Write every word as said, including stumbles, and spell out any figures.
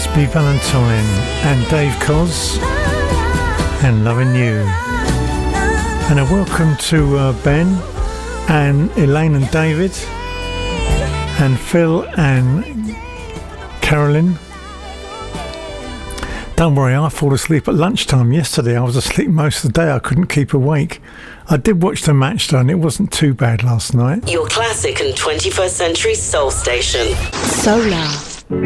Must Be Valentine and Dave Koz and Loving You. And a welcome to uh, Ben and Elaine and David and Phil and Carolyn. Don't worry, I fall asleep at lunchtime yesterday. I was asleep most of the day. I couldn't keep awake. I did watch the match though, and it wasn't too bad last night. Your classic and twenty-first century soul station. Solar.